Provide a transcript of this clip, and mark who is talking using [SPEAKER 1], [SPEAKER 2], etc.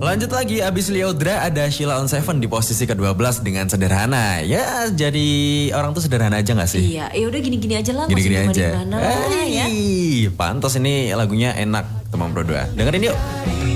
[SPEAKER 1] Lanjut lagi, abis Liodra ada Sheila on 7 di posisi ke-12 dengan Sederhana. Ya, jadi orang tuh sederhana aja gak sih?
[SPEAKER 2] Iya, ya udah gini-gini aja lah.
[SPEAKER 1] Gini-gini aja.
[SPEAKER 2] Ya.
[SPEAKER 1] Pantas ini lagunya enak, teman Pro 2. Dengerin yuk.